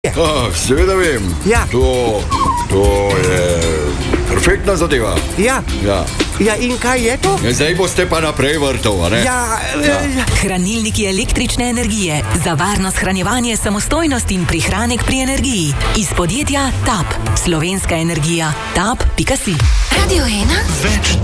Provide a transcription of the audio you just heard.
Seveda vem. Ja. To je perfektna zadeva. Ja. Ja, in kaj je to? Ja, zdaj boste pa naprej vrtov, a ne? Hranilniki električne energije za varno shranjevanje, samostojnost in prihranek pri energiji. Iz podjetja TAP. Slovenska energija. TAP.si. Radio 1. Več